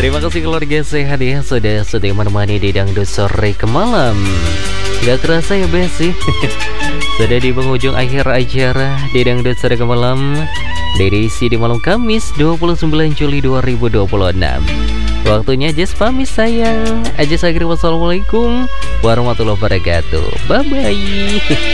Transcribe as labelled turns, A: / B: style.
A: Terima kasih keluarga sehat ya, sudah menemani di Dangdut Sore ke Malam. Gak kerasa ya Besi. Sudah di penghujung akhir acara di Dangdut Sore ke Malam dari edisi di malam Kamis 29 Juli 2026. Waktunya Jess pamit sayang. Aja akhir, wassalamualaikum warahmatullahi wabarakatuh. Bye bye.